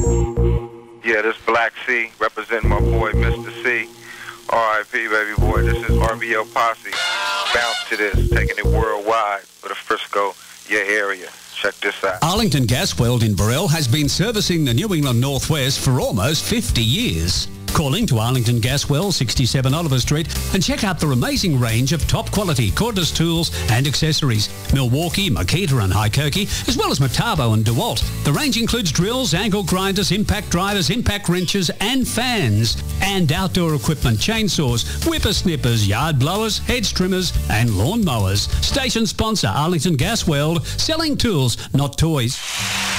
Yeah, this Black C, representing my boy Mr. C. R.I.P. baby boy, this is RBL Posse. Bounce to this, taking it worldwide for the Frisco, your area. Check this out. Arlington Gas World in Burrell has been servicing the New England Northwest for almost 50 years. Calling to Arlington Gas Well, 67 Oliver Street, and check out their amazing range of top quality cordless tools and accessories. Milwaukee, Makita and Hykerky, as well as Metabo and DeWalt. The range includes drills, angle grinders, impact drivers, impact wrenches and fans. And outdoor equipment, chainsaws, whippersnippers, yard blowers, hedge trimmers and lawn mowers. Station sponsor Arlington Gas World, selling tools, not toys.